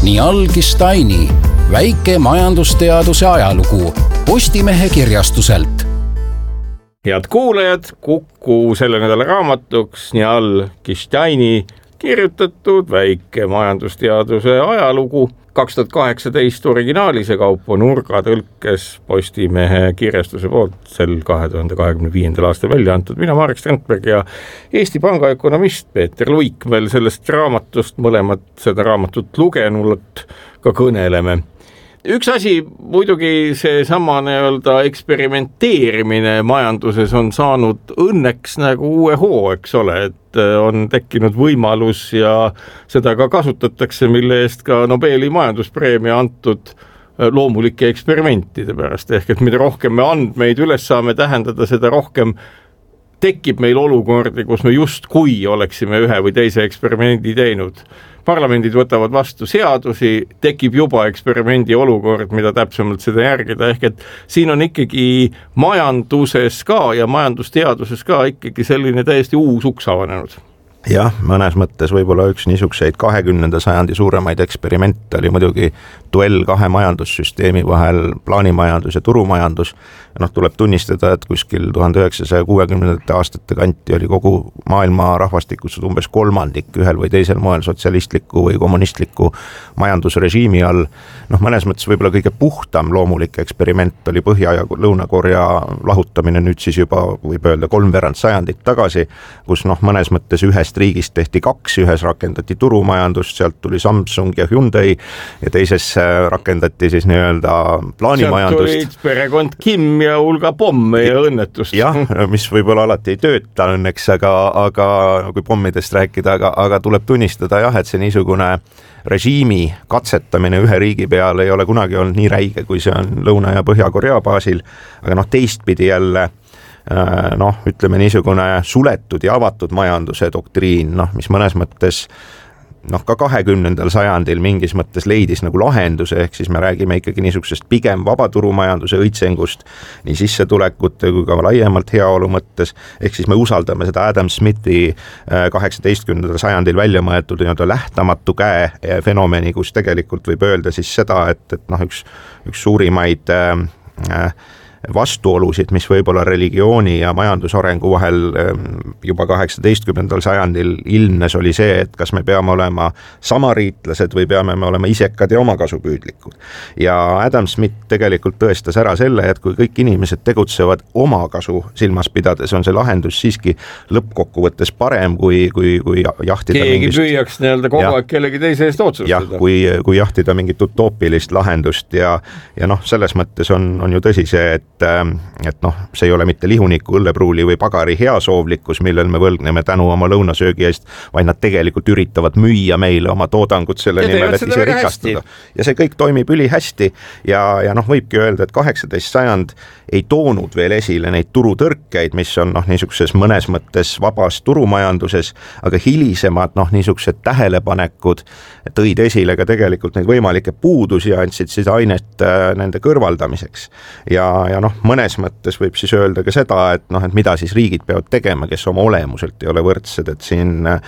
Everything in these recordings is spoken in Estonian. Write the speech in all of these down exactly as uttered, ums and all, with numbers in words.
nii algis Taini, väike majandusteaduse ajalugu Postimehe kirjastuselt. Head kuulajad, Kuku selle nädala raamatuks nii algis Taini kirjutatud väike majandusteaduse ajalugu kaks tuhat kaheksateist originaalise kaupa nurgatõlkes Postimehe kirjastuse poolt sel kahe tuhande kahekümne viiendal aastal välja antud. Mina Marek Strandberg ja Eesti Panga ökonomist Peeter Luik meil sellest raamatust mõlemad seda raamatut lugenud ka kõneleme. Üks asi muidugi see sama nii-öelda eksperimenteerimine majanduses on saanud õnneks nagu uue hoo, eks ole, et on tekkinud võimalus ja seda ka kasutatakse, mille eest ka Nobeli majanduspreemia antud loomulike eksperimentide pärast. Ehk et mida rohkem me andmeid üles saame tähendada, seda rohkem tekib meil olukordi, kus me just kui oleksime ühe või teise eksperimendi teinud. Parlamendid võtavad vastu seadusi, tekib juba eksperimendi olukord, mida täpsemalt seda järgida. Ehk et siin on ikkagi majanduses ka ja majandusteaduses ka ikkagi selline täiesti uus uks avanenud. Jah, mõnes mõttes võib-olla üks niisugseid kahekümnenda sajandi suuremaid eksperimente oli muidugi duell kahe majandussüsteemi vahel, plaanimajandus ja turumajandus. Ja noh, tuleb tunnistada, et kuskil tuhande üheksasaja kuuekümnendate aastate kanti oli kogu maailma rahvastikust umbes kolmandik ühel või teisel moel sotsialistliku või kommunistliku majandusrežiimi all. Noh, mõnes mõttes võib-olla kõige puhtam loomulik eksperiment oli Põhja- ja Lõuna-Korea lahutamine nüüd siis juba võib öelda kolmveerand sajandit tagasi, kus noh, mõnes mõttes ühest riigist tehti kaks, ühes rakendati turumajandust, sealt tuli Samsung ja Hyundai ja teises rakendati siis nii-öelda plaanimajandust. Sealt tuli perekond Kim ja hulga pomme ja õnnetust. Jah, mis võib-olla alati ei tööta õnneks, aga, aga kui pommidest rääkida, aga, aga tuleb tunnistada jah, et see niisugune režiimi katsetamine ühe riigi peal ei ole kunagi olnud nii räige, kui see on Lõuna- ja Põhja-Korea baasil, aga noh, teistpidi jälle noh, ütleme niisugune suletud ja avatud majanduse doktriin, noh, mis mõnes mõttes noh, ka kahekümnendal sajandil mingis mõttes leidis nagu lahenduse, ehk siis me räägime ikkagi niisugusest pigem vabaturumajanduse õitsengust nii sissetulekute kui ka laiemalt heaolu mõttes, ehk siis me usaldame seda Adam Smithi kaheksateistkümnendal sajandil välja mõeldud nii-öelda lähtamatu käe fenomeni, kus tegelikult võib öelda siis seda, et, et noh, üks, üks suurimaid äh, vastuolusid, mis võib-olla religiooni ja majandusarengu vahel juba kaheksateistkümnendal sajandil ilmnes, oli see, et kas me peame olema samariitlased või peame me olema isekad ja omakasupüüdlikud. Ja Adam Smith tegelikult tõestas ära selle, et kui kõik inimesed tegutsevad omakasu silmas pidades, on see lahendus siiski lõppkokkuvõttes parem, kui, kui, kui jahtida keegi mingist... püüaks nii-öelda kogu aeg kellegi teise eest otsustada. Jah, kui, kui jahtida mingit utoopilist lahendust ja, ja noh, selles mõttes on, on ju tõsi see, et et noh, see ei ole mitte lihuniku, õllepruuli või pagari heasoovlikkus, millel me võlgneme tänu oma lõunasöögi eest, vaid nad tegelikult üritavad müüa meile oma toodangut selle ja nimel, et ise rikastuda. Ja see kõik toimib üli hästi ja, ja noh, võibki öelda, et kaheksateist sajand ei toonud veel esile neid turutõrkeid, mis on noh, niisuguses mõnes mõttes vabas turumajanduses, aga hilisemad noh, niisugused tähelepanekud tõid esile ka tegelikult neid võimalikke puudusi ja andsid siis ainet nende kõrvaldamiseks. Ja, ja noh, mõnes mõttes võib siis öelda ka seda, et noh, et mida siis riigid peavad tegema, kes oma olemuselt ei ole võrdsed, et siin äh,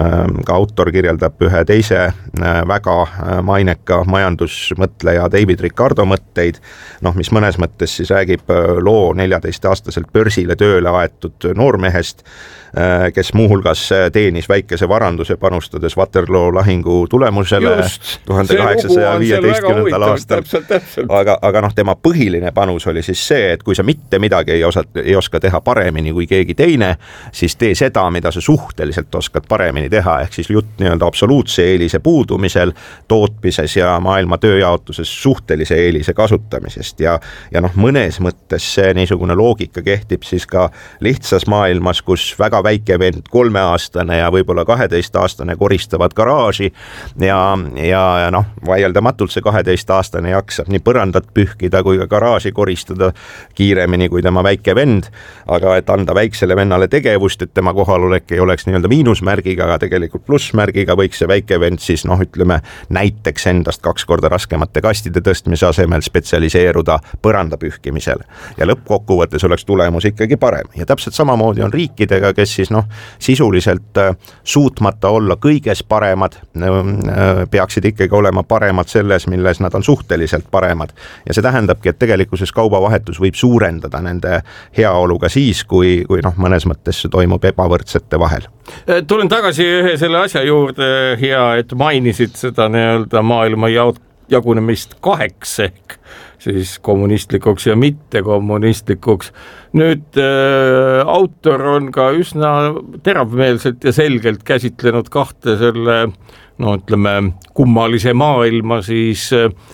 ka autor kirjeldab ühe teise äh, väga maineka majandusmõtleja David Ricardo mõtteid, noh, mis mõnes mõttes siis räägib äh, loo neljateistaastaselt börsile tööle aetud noormehest, äh, kes muuhulgas teenis väikese varanduse panustades Waterloo lahingu tulemusele tuhande kaheksasaja viieteistkümnendal aastal, täpselt, täpselt. aga, aga noh, tema põhiline panus oli siis see, et kui sa mitte midagi ei, osa, ei oska teha paremini kui keegi teine, siis tee seda, mida sa suhteliselt oskad paremini teha, ehk siis jutt nii-öelda absoluutse eelise puudumisel, tootmises ja maailma tööjaotuses suhtelise eelise kasutamisest ja, ja noh, mõnes mõttes see niisugune loogika kehtib siis ka lihtsas maailmas, kus väga väike vend, kolmeaastane ja võib-olla kaheteistaastane koristavad garaaži ja, ja, ja noh, vaieldamatult see kaheteistaastane jaksab nii põrandat pühkida kui ka garaaži koristada kiiremini kui tema väike vend, aga et anda väiksele vennale tegevust, et tema kohalolek ei oleks nii-öelda miinusmärgiga, aga tegelikult plussmärgiga, võiks see väike vend siis noh, ütleme näiteks endast kaks korda raskemate kastide tõstmise asemel spetsialiseeruda põranda pühkimisele. Ja lõppkokkuvõttes oleks tulemus ikkagi parem. Ja täpselt samamoodi on riikidega, kes kes siis noh, sisuliselt suutmata olla kõiges paremad, peaksid ikkagi olema paremad selles, milles nad on suhteliselt paremad. Ja see tähendabki, et tegelikkuses kaubavahetus võib suurendada nende heaoluga siis, kui, kui noh, mõnes mõttes see toimub ebavõrdsete vahel. Tulen tagasi ühe selle asja juurde, hea, et mainisid seda nii-öelda maailma jagunemist kaheks ehk siis kommunistlikuks ja mittekommunistlikuks. Nüüd äh, autor on ka üsna teravmeelselt ja selgelt käsitlenud kahte selle, no ütleme, kummalise maailma siis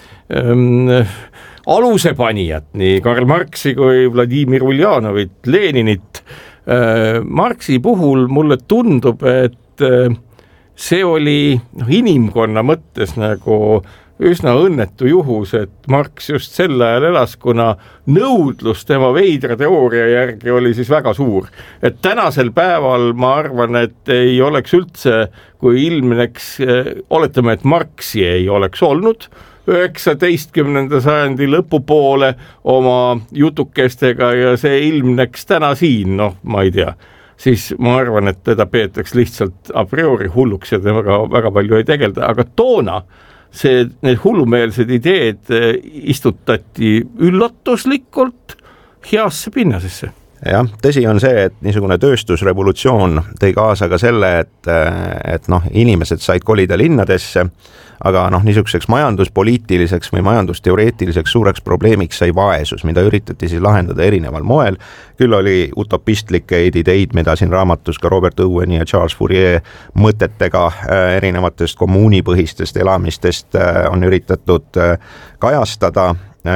ähm, alusepanijat, nii Karl Marxi kui Vladimir Uljanovit, Leninit. Marxi puhul mulle tundub, et see oli no, inimkonna mõttes nagu üsna õnnetu juhus, et Marx just sel ajal elas, kuna nõudlus tema veidra teooria järgi oli siis väga suur. Et tänasel päeval ma arvan, et ei oleks üldse, kui ilmneks, oletame, et Marxi ei oleks olnud, üheksateistkümnenda sajandi lõpupoole oma jutukestega ja see ilmneks täna siin, noh, ma ei tea, siis ma arvan, et teda peetaks lihtsalt a priori hulluks ja temaga väga palju ei tegelda, aga toona see, need hullumeelsed ideed istutati üllatuslikult heasse pinnasesse. Jah, tõsi on see, et niisugune tööstusrevolutsioon tõi kaasa ka selle, et, et noh, inimesed said kolida linnadesse, aga noh, niisuguseks majanduspoliitiliseks või majandusteoreetiliseks suureks probleemiks sai vaesus, mida üritati siis lahendada erineval moel. Küll oli utopistlikke ideid, mida siin raamatus ka Robert Owen ja Charles Fourier mõtetega erinevatest kommuunipõhistest elamistest on üritatud kajastada.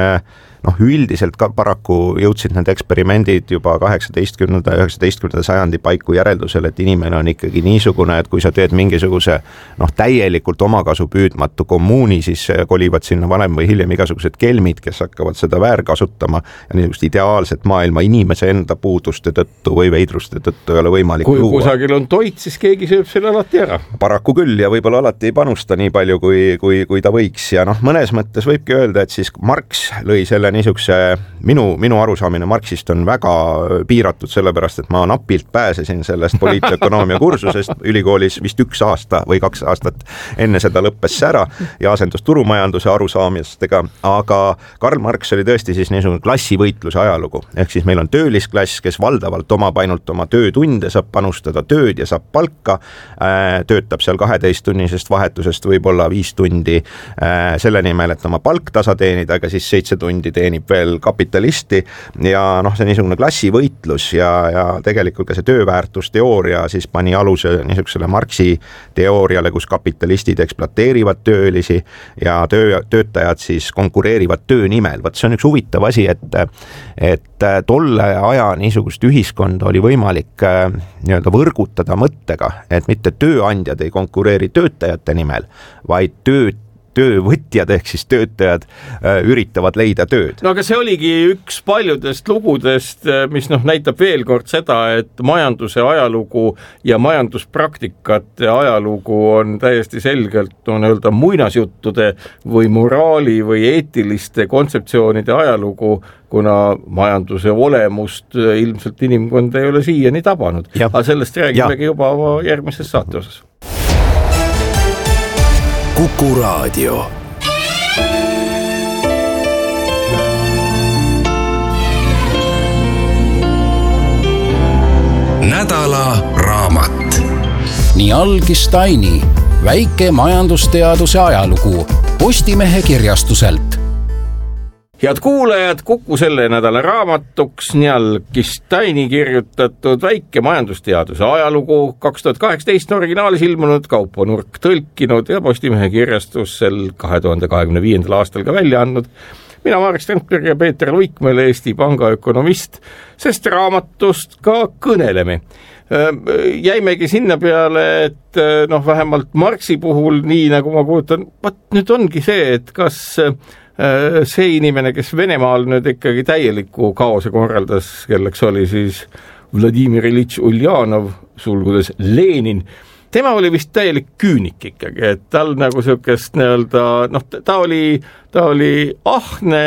Noh, üldiselt ka paraku jõudsid need eksperimendid juba kaheksateistkümnenda ja üheksateistkümnenda sajandi paiku järeldusele, et inimene on ikkagi niisugune, et kui sa teed mingisuguse noh, täielikult omakasu püüdmatu kommuuni, siis kolivad sinna varem või hiljem igasugused kelmid, kes hakkavad seda väärkasutama ja niisugust ideaalset maailma inimese enda puuduste tõttu või veidruste tõttu ei ole võimalik kui luua. Kui kusagil on toit, siis keegi sööb selle alati ära. Paraku küll ja võib-olla alati ei panusta nii palju, kui, kui, kui ta võiks ja noh, mõnes mõttes võibki öelda, et siis Marx lõi selle niisuguse, minu, minu arusaamine Marxist on väga piiratud, sellepärast, et ma napilt pääsesin sellest poliitökonoomia kursusest ülikoolis vist üks aasta või kaks aastat enne seda lõppes ära ja asendus turumajanduse arusaamistega, aga Karl Marx oli tõesti siis niisugune klassivõitluse ajalugu, ehk siis meil on töölisklass, kes valdavalt omab ainult oma töötunde, saab panustada tööd ja saab palka, töötab seal kaheteisttunnisest vahetusest võib-olla viis tundi selle nimel, et oma palk tasa teenida, aga siis seitse tundi teenib veel kapitalisti ja noh, see niisugune klassivõitlus ja, ja tegelikult ka see tööväärtusteooria siis pani aluse niisugusele Marxi teooriale, kus kapitalistid ekspluateerivad töölisi ja töö, töötajad siis konkureerivad töö nimel. Vaat see on üks huvitav asi, et, et tolle aja niisugust ühiskonda oli võimalik nii-öelda võrgutada mõttega, et mitte tööandjad ei konkureeri töötajate nimel, vaid tööd töövõtjad ehk siis töötajad äh, üritavad leida tööd. No aga see oligi üks paljudest lugudest, mis noh, näitab veel kord seda, et majanduse ajalugu ja majanduspraktikate ajalugu on täiesti selgelt on öelda muinasjuttude või moraali või eetiliste kontseptsioonide ajalugu, kuna majanduse olemust ilmselt inimkond ei ole siiani tabanud. Ja. Aga sellest räägimegi juba järgmises saate osas. Kuku Raadio. Nädala raamat. Nii algis Taini, väike majandusteaduse ajalugu Postimehe kirjastuselt. Head kuulajad, Kuku selle nädala raamatuks nii algis Taini kirjutatud väike majandusteaduse ajalugu kaks tuhat kaheksateist originaalis ilmunud Kaupo Nurk tõlkinud ja Postimehe kirjastussel kahe tuhande kahekümne viiendal aastal ka välja andnud. Mina Marek Strandberg ja Peeter Luikmäe, Eesti Panga ökonomist, sest raamatust ka kõneleme. Jäimegi sinna peale, et noh, vähemalt Marxi puhul, nii nagu ma kujutan, vaat nüüd ongi see, et kas see inimene, kes Venemaal nüüd ikkagi täieliku kaose korraldas, kelleks oli siis Vladimir Iljitš Uljanov, sulgudes Lenin, tema oli vist täielik küünik ikkagi, et tal nagu sellisest nii-öelda, noh, ta oli, ta oli ahne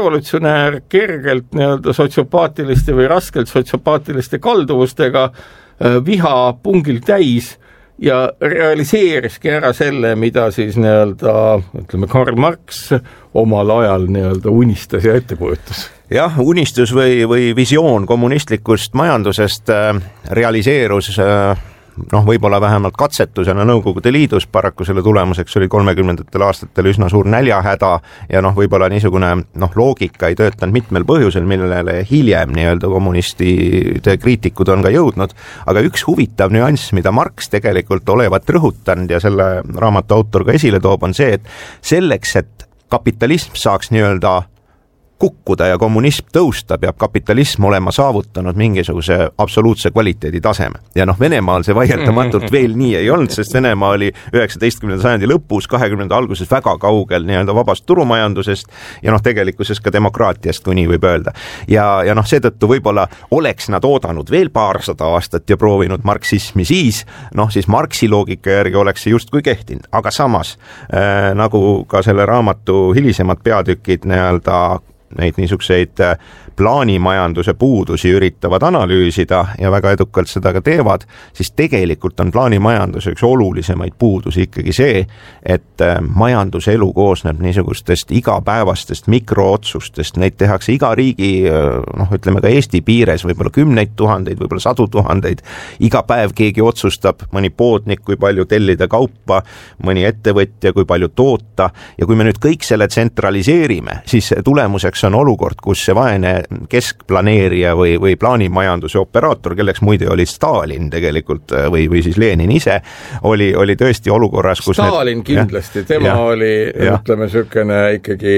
revolutsionäär kergelt nii-öelda sotsiopaatiliste või raskelt sotsiopaatiliste kalduvustega, viha pungil täis ja realiseeriski ära selle, mida siis nii-öelda, ütleme, Karl Marx omal ajal nii-öelda unistas ja ette kujutas. Jah, unistus või, või visioon kommunistlikust majandusest realiseerus noh, võib-olla vähemalt katsetusena Nõukogude Liidus, paraku selle tulemuseks oli kolmekümnendatel aastatel üsna suur näljahäda ja noh, võib-olla niisugune noh, loogika ei töötanud mitmel põhjusel, millele hiljem nii-öelda kommunistide kriitikud on ka jõudnud, aga üks huvitav nüanss, mida Marx tegelikult olevat rõhutanud ja selle raamatu autor ka esile toob, on see, et selleks, et kapitalism saaks nii-öelda kukkuda ja kommunism tõusta, peab kapitalism olema saavutanud mingisuguse absoluutse kvaliteedi taseme. Ja noh, Venemaal see vaieldamatult veel nii ei olnud, sest Venemaa oli üheksateistkümnenda sajandi lõpus, kahekümnenda alguses väga kaugel nii-öelda vabast turumajandusest ja noh, tegelikkuses ka demokraatiast, kui nii võib öelda. Ja, ja noh, seetõttu võib-olla oleks nad oodanud veel paarsada aastat ja proovinud marksismi siis, noh siis Marxi loogika järgi oleks see justkui kehtinud, aga samas äh, nagu ka selle raamatu hilisemad peatükid nii-öelda neid niisuguseid plaanimajanduse puudusi üritavad analüüsida ja väga edukalt seda ka teevad, siis tegelikult on plaanimajanduse üks olulisemaid puudusi ikkagi see, et majanduselu koosneb niisugustest igapäevastest mikrootsustest, neid tehakse iga riigi, noh ütleme ka Eesti piires võib-olla kümneid tuhandeid, võib-olla sadu tuhandeid, iga päev keegi otsustab, mõni poodnik, kui palju tellida kaupa, mõni ettevõtja, kui palju toota ja kui me nüüd kõik selle tsentraliseerime, siis tulemuseks on olukord, kus see vaene keskplaneerija või, või plaanimajanduse operaator, kelleks muide oli Stalin tegelikult või, või siis Lenin ise, oli, oli tõesti olukorras, kus Stalin need, kindlasti, tema ja, oli, ja. ütleme, sükene ikkagi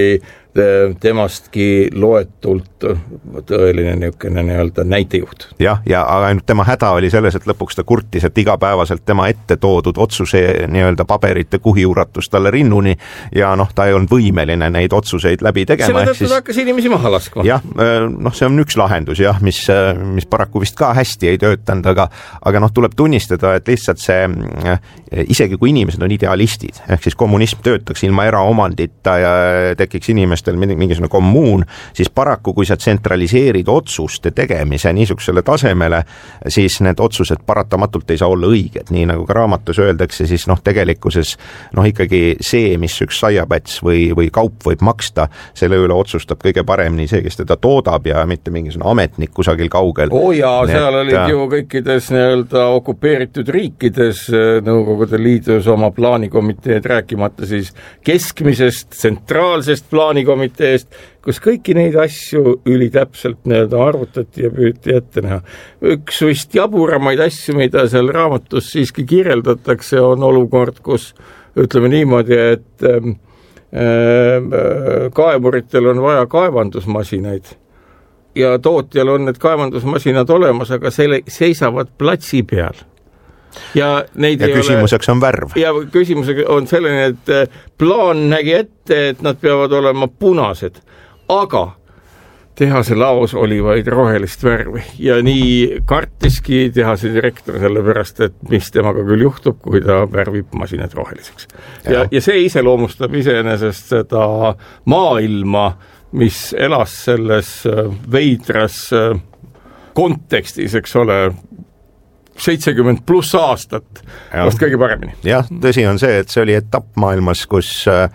temastki loetult tõeline niisugune nii-öelda näitejuht. Jah, ja aga ainult tema häda oli selles, et lõpuks ta kurtis, et igapäevaselt tema ette toodud otsuse nii-öelda paberite kuhi uratus talle rinnuni ja noh, ta ei olnud võimeline neid otsuseid läbi tegema. Selle tõttu ta hakkas inimesi maha laskma. Jah, noh, see on üks lahendus, jah, mis, mis paraku vist ka hästi ei töötanud, aga, aga noh, tuleb tunnistada, et lihtsalt see, isegi kui inimesed on idealistid, ehk siis kommunism töötaks ilma eraomandita ja tekiks inimesed mingisugune kommuun, siis paraku, kui sa tsentraliseerid otsuste tegemise niisugusele tasemele, siis need otsused paratamatult ei saa olla õiged. Nii nagu ka raamatus öeldakse, siis noh, tegelikkuses noh, ikkagi see, mis üks saiapäts või, või kaup võib maksta, selle üle otsustab kõige paremini see, kes teda toodab ja mitte mingisugune ametnik kusagil kaugel. Oo jaa, seal olid et, ju kõikides nii-öelda okupeeritud riikides Nõukogude Liidus oma plaanikomiteed, rääkimata siis keskmisest, tsentraalsest plaanikomiteed, komiteest, kus kõiki neid asju ülitäpselt nii-öelda arvutati ja püüti ette näha. Üks vist jaburamaid asju, mida seal raamatus siiski kirjeldatakse, on olukord, kus ütleme niimoodi, et äh, kaevuritel on vaja kaevandusmasinaid ja tootjal on need kaevandusmasinad olemas, aga selle seisavad platsi peal. Ja, neid ja küsimuseks ole, on värv. Ja küsimuseks on selline, et plaan nägi ette, et nad peavad olema punased, aga tehase laos oli vaid rohelist värvi ja nii kartiski tehase direktor sellepärast, et mis temaga küll juhtub, kui ta värvib masinad roheliseks. Ja, ja, ja see iseloomustab iseenesest seda maailma, mis elas selles veidras kontekstis, eks ole, seitsekümmend pluss aastat, vast kõige paremini. Jah, tõsi on see, et see oli etapp maailmas, kus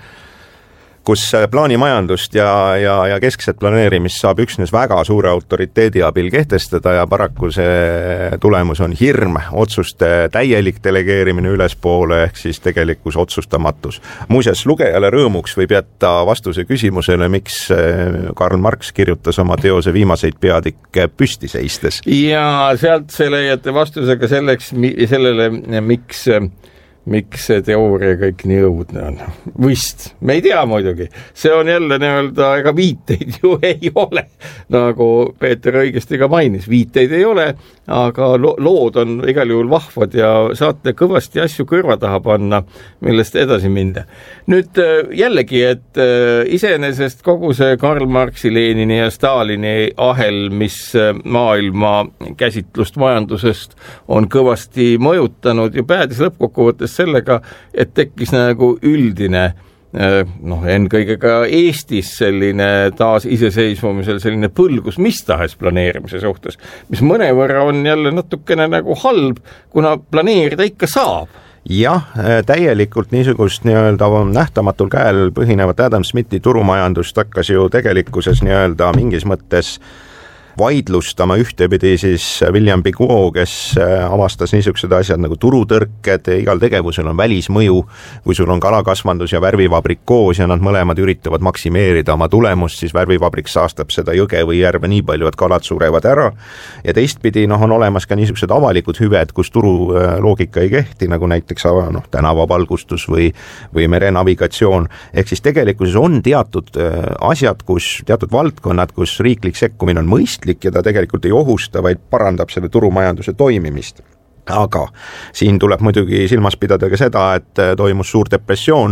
kus plaanimajandust ja, ja, ja keskset planeerimist saab üksnes väga suure autoriteedi abil kehtestada ja paraku see tulemus on hirm, otsuste täielik delegeerimine ülespoole ehk siis tegelikkus otsustamatus. Muuseas, lugejale rõõmuks võib jätta vastuse küsimusele, miks Karl Marx kirjutas oma teose viimaseid peadikke püsti seistes. Ja sealt see leiate vastusega selleks, sellele, miks miks see teooria kõik nii õudne on. Vist, me ei tea muidugi. See on jälle nii-öelda, ega viiteid ju ei ole, nagu Peeter õigesti ka mainis. Viiteid ei ole, aga lood on igal juhul vahvad ja saate kõvasti asju kõrva taha panna, millest edasi minda. Nüüd jällegi, et iseenesest kogu see Karl Marxi, Lenini ja Stalini ahel, mis maailma käsitlust majandusest on kõvasti mõjutanud ja päädis lõppkokkuvõttes sellega, et tekkis nagu üldine noh, ennekõige ka Eestis selline taas iseseisvumisel selline põlgus mis tahes planeerimise suhtes, mis mõnevõrra on jälle natukene nagu halb, kuna planeerida ikka saab. Jah, täielikult niisugust nii-öelda nähtamatul käel põhinevat Adam Smithi turumajandust hakkas ju tegelikkuses nii-öelda mingis mõttes vaidlustama ühtepidi siis William Pigot, kes avastas niisugused asjad nagu turutõrked, igal tegevusel on välismõju, kui sul on kalakasvandus ja värvivabrik koos ja nad mõlemad üritavad maksimeerida oma tulemust, siis värvivabrik saastab seda jõge või järve nii palju, et kalad surevad ära. Ja teistpidi noh, on olemas ka niisugused avalikud hüved, kus turu loogika ei kehti, nagu näiteks noh, tänavavalgustus või, või merenavigatsioon. Ehk siis tegelikkuses on teatud asjad, kus teatud valdkonnad, kus riiklik sekkumine on mõistlik, ja ta tegelikult ei ohusta, vaid parandab selle turumajanduse toimimist. Aga siin tuleb muidugi silmas pidada ka seda, et toimus suur depressioon,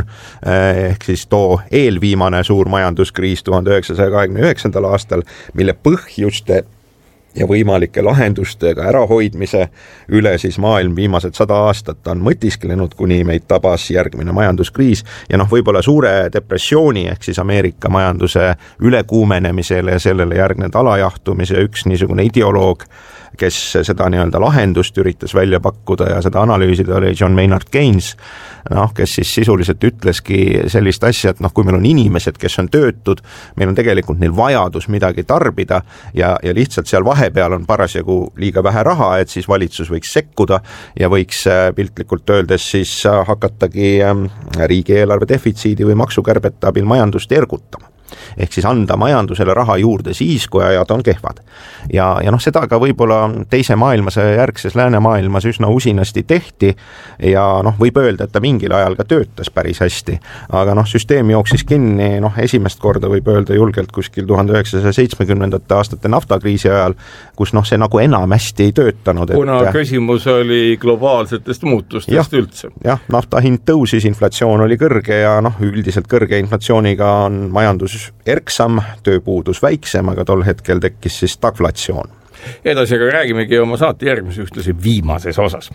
ehk siis too eelviimane suur majanduskriis tuhande üheksasaja kahekümne üheksandal aastal, mille põhjuste ja võimalike lahendustega ärahoidmise üle siis maailm viimased sada aastat on mõtisklenud, kuni meid tabas järgmine majanduskriis ja noh, võib-olla suure depressiooni ehk siis Ameerika majanduse ülekuumenemisele ja sellele järgnenud alajahtumise üks niisugune ideoloog, kes seda nii-öelda lahendust üritas välja pakkuda ja seda analüüsida, oli John Maynard Keynes, noh, kes siis sisuliselt ütleski sellist asja, et noh, kui meil on inimesed, kes on töötud, meil on tegelikult neil vajadus midagi tarbida ja, ja lihtsalt seal vahepeal on parasjagu liiga vähe raha, et siis valitsus võiks sekkuda ja võiks piltlikult öeldes siis hakatagi riigieelarve defitsiidi või maksukärbete abil majandust ergutama. Ehk siis anda majandusele raha juurde siis, kui ajad on kehvad. Ja, ja noh, seda ka võib-olla teise maailmasõja järgses läänemaailmas üsna usinasti tehti ja noh, võib öelda, et ta mingil ajal ka töötas päris hästi. Aga noh, süsteem jooksis kinni, noh, esimest korda võib öelda julgelt kuskil tuhande üheksasaja seitsmekümnendate aastate naftakriisi ajal, kus noh, see nagu enam hästi ei töötanud. Kuna et, küsimus oli globaalsetest muutustest jah, üldse. Jah, nafta hind tõusis, inflatsioon oli kõrge ja noh, üldiselt kõrge inflatsiooniga on majandus erksam, tööpuudus väiksem, aga tol hetkel tekkis siis stagflatsioon. Edasi aga räägimegi oma saate järgmise ühtlasi viimases osas.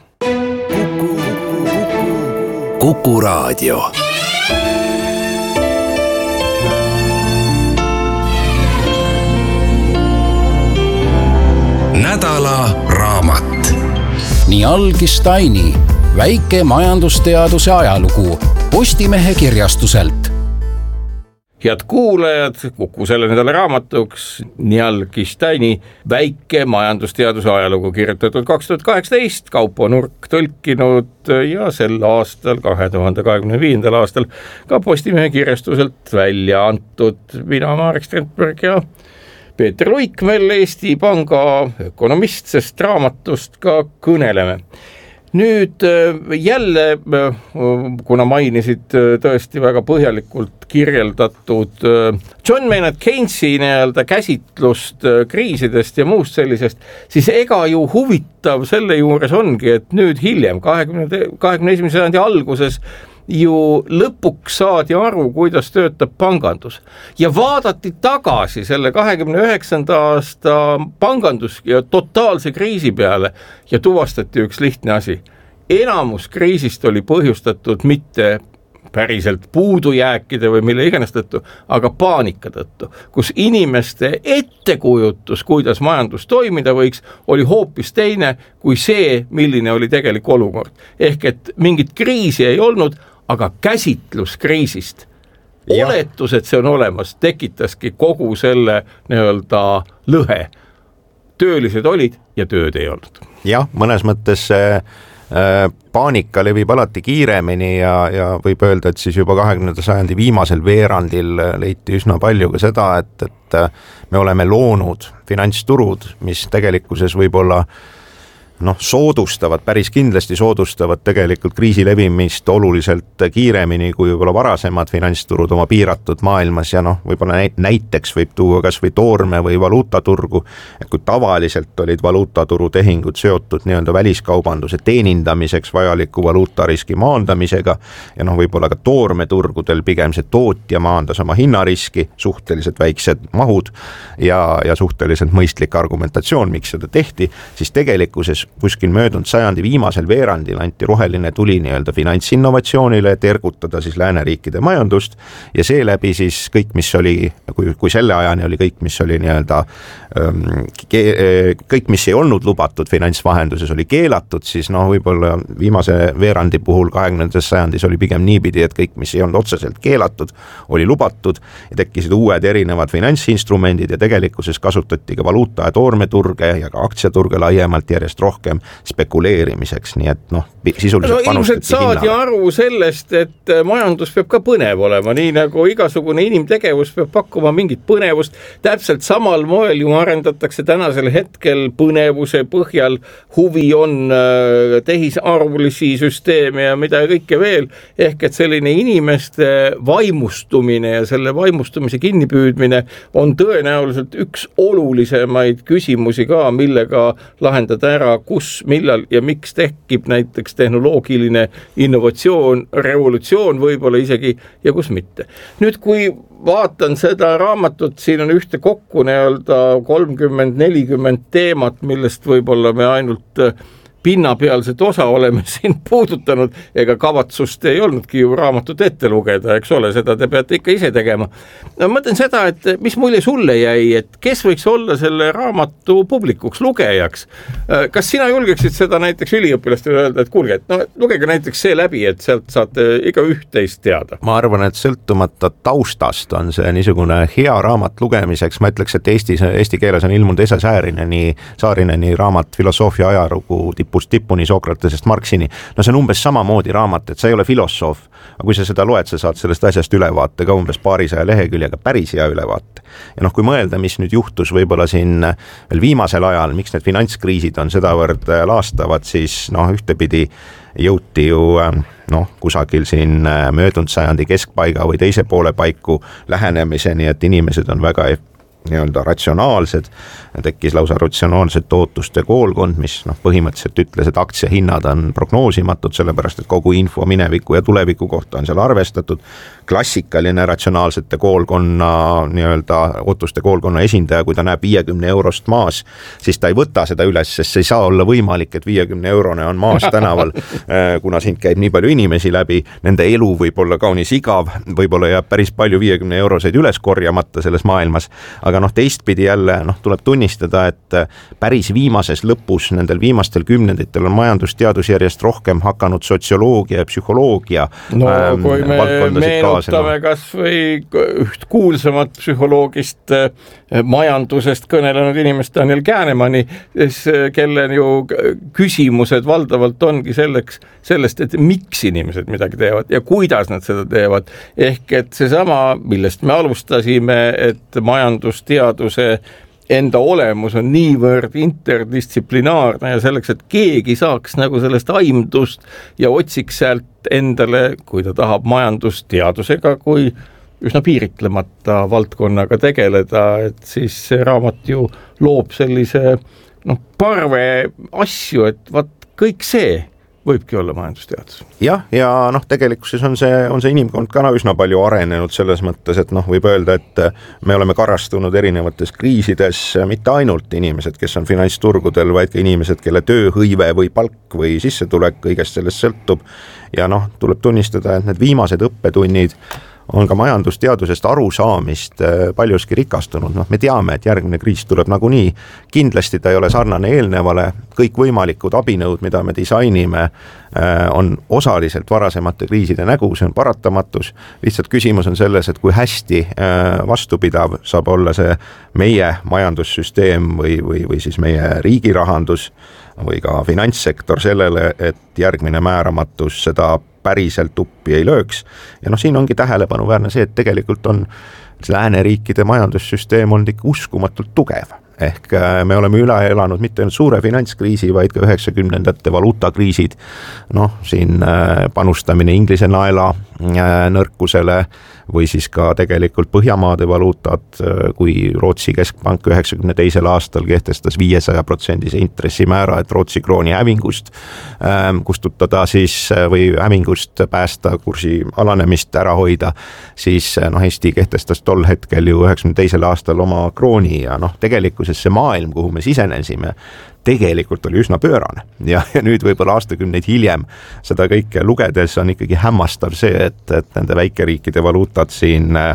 Kuku, Kuku Raadio. Nädala raamat. Nii algis Taini, väike majandusteaduse ajalugu Postimehe kirjastuselt. Head kuulajad, Kuku selle nädala raamatuks Niall Quisteini väike majandusteaduse ajalugu kirjutatud kaks tuhat kaheksateist, Kaupo Nurk tõlkinud ja sel aastal, kahe tuhande kahekümne viiendal aastal ka Postimehe kirjastuselt välja antud. Mina Marek Strandberg ja Peeter Luikmäel, Eesti Panga ökonomist, sest raamatust ka kõneleme. Nüüd jälle, kuna mainisid tõesti väga põhjalikult kirjeldatud John Maynard Keynesi nii-öelda käsitlust kriisidest ja muust sellisest, siis ega ju huvitav selle juures ongi, et nüüd hiljem, kahekümne, kahekümne esimese sajandi alguses ju lõpuks saadi aru, kuidas töötab pangandus ja vaadati tagasi selle kahekümne üheksanda aasta pangandus ja totaalse kriisi peale ja tuvastati üks lihtne asi. Enamus kriisist oli põhjustatud mitte päriselt puudujääkide või mille iganes tõttu, aga paanika tõttu, kus inimeste ettekujutus, kuidas majandus toimida võiks, oli hoopis teine kui see, milline oli tegelik olukord. Ehk et mingit kriisi ei olnud, aga käsitlus kriisist, oletus, et see on olemas, tekitaski kogu selle nii-öelda lõhe. Töölised olid ja tööd ei olnud. Jah, mõnes mõttes see äh, paanika levib alati kiiremini ja, ja võib öelda, et siis juba kahekümnenda sajandi viimasel veerandil leiti üsna palju ka seda, et, et me oleme loonud finantsturud, mis tegelikkuses võib-olla noh, soodustavad, päris kindlasti soodustavad tegelikult kriisi levimist oluliselt kiiremini kui võib-olla varasemad finantsturud oma piiratud maailmas ja noh, võib-olla näiteks võib tuua kas või toorme või valuutaturgu, et kui tavaliselt olid valuutaturu tehingud seotud nii-öelda väliskaubanduse teenindamiseks vajaliku valuutariski maandamisega ja noh, võib-olla ka toormeturgudel pigem see tootja maandas oma hinnariski, suhteliselt väiksed mahud ja, ja suhteliselt mõistlik argumentatsioon, miks seda tehti, siis tegelikkuses kuskil möödunud sajandi viimasel veerandil anti roheline tuli nii-öelda finantsinnovatsioonile, et ergutada siis lääneriikide majandust ja seeläbi siis kõik, mis oli, kui, kui selle ajani oli kõik, mis oli nii-öelda kõik, mis ei olnud lubatud finantsvahenduses, oli keelatud, siis noh, võib-olla viimase veerandi puhul kahekümnendas sajandis oli pigem niipidi, et kõik, mis ei olnud otseselt keelatud, oli lubatud ja tekkisid uued erinevad finantsinstrumendid ja tegelikkuses kasutati ka valuuta- ja toormeturge ja ka aktsiaturge laiemalt järjest rohkem spekuleerimiseks, nii et noh, sisuliselt no, ilmselt saadi hinnale. Aru sellest, et majandus peab ka põnev olema, nii nagu igasugune inimtegevus peab pakkuma mingit põnevust, täpselt samal moel ju arendatakse tänasel hetkel põnevuse põhjal, huvi on tehisarvulisi süsteeme ja mida kõike veel, ehk et selline inimeste vaimustumine ja selle vaimustumise kinnipüüdmine on tõenäoliselt üks olulisemaid küsimusi ka, millega lahendada ära, kus, millal ja miks tekib näiteks tehnoloogiline innovatsioon, revolutsioon võib-olla isegi ja kus mitte. Nüüd, kui vaatan seda raamatut, siin on ühte kokku nii-öelda kolmkümmend nelikümmend teemat, millest võib-olla me ainult pinnapealset osa oleme siin puudutanud, ega kavatsust ei olnudki ju raamatut ette lugeda, eks ole, seda te peate ikka ise tegema. No, ma mõtlen seda, et mis mulje sulle jäi, et kes võiks olla selle raamatu publikuks lugejaks? Kas sina julgeksid seda näiteks üliõpilastele öelda, et kuulge, et no, lugege näiteks see läbi, et sealt saate iga üht-teist teada? Ma arvan, et sõltumata taustast on see niisugune hea raamat lugemiseks. Ma ütleks, et Eestis, Eesti keeles on ilmunud Esa Säärineni, Saarineni raamat Filosoofia ajalugu tipust tippuni Sokratesest Marxini. No see on umbes samamoodi raamat, et sa ei ole filosoof, aga kui sa seda loed, sa saad sellest asjast ülevaate ka umbes paarisaja leheküljega, päris hea ülevaate. Ja noh, kui mõelda, mis nüüd juhtus võib-olla siin veel viimasel ajal, miks need finantskriisid on sedavõrd laastavad, siis noh, ühtepidi jõuti ju noh, kusagil siin möödunud sajandi keskpaiga või teise poole paiku lähenemiseni, et inimesed on väga nii-öelda ratsionaalsed, tekkis lausa ratsionaalsed ootuste koolkond, mis noh, põhimõtteliselt ütles, et aktsiahinnad on prognoosimatud, sellepärast et kogu info mineviku ja tuleviku kohta on seal arvestatud. Klassikaline ratsionaalsete koolkonna nii-öelda ootuste koolkonna esindaja, kui ta näeb viiekümne eurost maas, siis ta ei võta seda üles, sest see ei saa olla võimalik, et viiekümne eurone on maas tänaval, kuna siin käib nii palju inimesi läbi, nende elu võib olla kaunis igav, võib-olla jääb päris palju viiekümne euroseid üles korjamata selles maailmas, aga noh, teistpidi jälle noh, tuleb tunnistada, et päris viimases lõpus nendel viimastel kümnenditel on majandusteadus järjest rohkem hakanud sotsioloogia ja psühholoogia no, ähm, kui me meenutame kas või üht kuulsamat psühholoogist majandusest kõnelenud inimest Daniel Kahnemani, kelle ju küsimused valdavalt ongi selleks, sellest, et miks inimesed midagi teevad ja kuidas nad seda teevad. Ehk et seesama, millest me alustasime, et majandusteaduse enda olemus on niivõrd interdistsiplinaarne ja selleks, et keegi saaks nagu sellest aimdust ja otsiks sealt endale, kui ta tahab majandusteadusega, kui üsna piiritlemata valdkonnaga tegeleda, et siis see raamat ju loob sellise noh, parve asju, et vat kõik see võibki olla majandusteadus. Jah, ja noh, tegelikkuses on see, on see inimkond ka üsna palju arenenud selles mõttes, et noh, võib öelda, et me oleme karastunud erinevates kriisides, mitte ainult inimesed, kes on finantsturgudel, vaid ka inimesed, kelle tööhõive või palk või sissetulek kõigest sellest sõltub. Ja noh, tuleb tunnistada, et need viimased õppetunnid on ka majandusteadusest arusaamist paljuski rikastunud. Noh, me teame, et järgmine kriis tuleb nagunii. Kindlasti ta ei ole sarnane eelnevale. Kõik võimalikud abinõud, mida me disainime, on osaliselt varasemate kriiside nägu, see on paratamatus. Lihtsalt küsimus on selles, et kui hästi vastupidav saab olla see meie majandussüsteem või, või, või siis meie riigirahandus või ka finantssektor sellele, et järgmine määramatus seda päriselt uppi ei lööks. Ja noh, siin ongi tähelepanuväärne see, et tegelikult on lääneriikide majandussüsteem on ikka uskumatult tugev. Ehk me oleme üle elanud mitte ainult suure finantskriisi, vaid ka üheksakümnendate valuutakriisid. Noh, siin panustamine Inglise naela nõrkusele või siis ka tegelikult Põhjamaade valuutad, kui Rootsi keskpank üheksakümne teisel aastal kehtestas viiesaja protsendise intressimäära, et Rootsi krooni hävingust kustutada siis või hävingust päästa, kursi alanemist ära hoida, siis noh, Eesti kehtestas tol hetkel ju üheksakümne teisel aastal oma krooni ja noh, tegelikkuses see maailm, kuhu me sisenesime, tegelikult oli üsna pöörane ja, ja nüüd võib-olla aastakümneid hiljem seda kõike lugedes on ikkagi hämmastav see, et, et nende väikeriikide valuutad siin äh,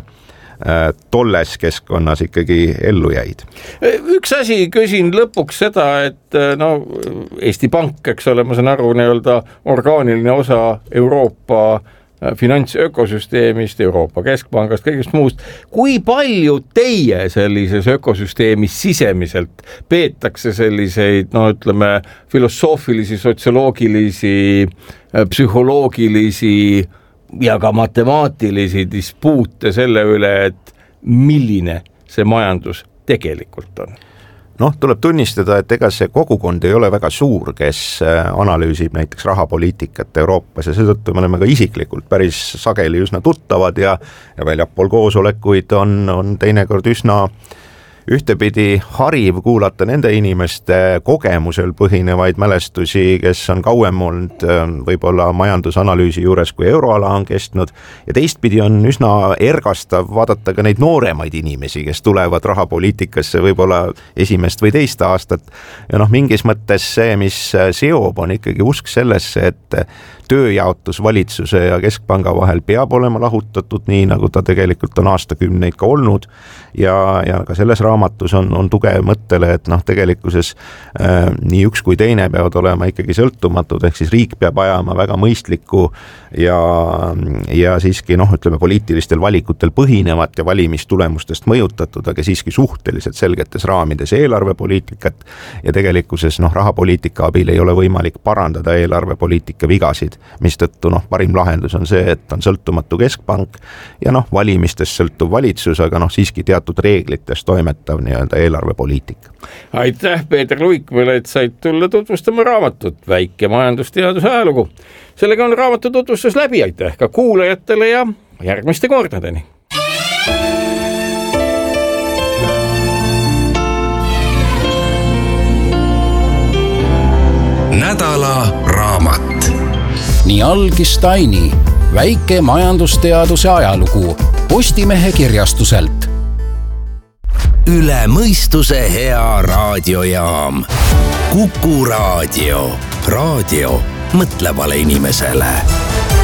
tolles keskkonnas ikkagi ellu jäid. Üks asi küsin lõpuks seda, et no Eesti Pank, eks ole, ma saan aru, nii-öelda orgaaniline osa Euroopa finantsökosüsteemist, Euroopa Keskpangast, kõigest muust. Kui palju teie sellises ökosüsteemis sisemiselt peetakse selliseid, no ütleme, filosoofilisi, sotsioloogilisi, psühholoogilisi ja ka matemaatilisi dispuute selle üle, et milline see majandus tegelikult on? Noh, tuleb tunnistada, et ega see kogukond ei ole väga suur, kes analüüsib näiteks rahapoliitikat Euroopas ja seetõttu me oleme ka isiklikult päris sageli üsna tuttavad ja, ja väljapool koosolekuid on, on teinekord üsna ühtepidi hariv kuulata nende inimeste kogemusel põhinevaid mälestusi, kes on kauem olnud võib-olla majandusanalüüsi juures, kui euroala on kestnud, ja teistpidi on üsna ergastav vaadata ka neid nooremaid inimesi, kes tulevad rahapoliitikasse võib-olla esimest või teist aastat. Ja noh, mingis mõttes see, mis seob, on ikkagi usk sellesse, et tööjaotus valitsuse ja keskpanga vahel peab olema lahutatud, nii nagu ta tegelikult on aastakümneid ka olnud ja, ja ka selles raamatus on, on tugev mõttele, et noh, tegelikkuses äh, nii üks kui teine peavad olema ikkagi sõltumatud, ehk siis riik peab ajama väga mõistlikku ja, ja siiski noh, ütleme poliitilistel valikutel põhinevat ja valimistulemustest mõjutatud, aga siiski suhteliselt selgetes raamides eelarvepoliitikat ja tegelikkuses noh, rahapoliitika abil ei ole võimalik parandada eelarvepoliitika vigasid, mistõttu noh, parim lahendus on see, et on sõltumatu keskpank ja noh, valimistest sõltuv valitsus, aga noh, siiski teatud reeglites toimetav nii-öelda eelarvepoliitika. Aitäh, Peeter Luikmäele, et said tulla tutvustama raamatut Väike majandusteaduse ajalugu. Sellega on raamatu tutvustus läbi, aitäh ka kuulajatele ja järgmiste kordadeni. Nädala raamat. Nii algis Taini Väike majandusteaduse ajalugu Postimehe kirjastuselt. Üle mõistuse hea raadiojaam. Kuku raadio. Raadio mõtlevale inimesele.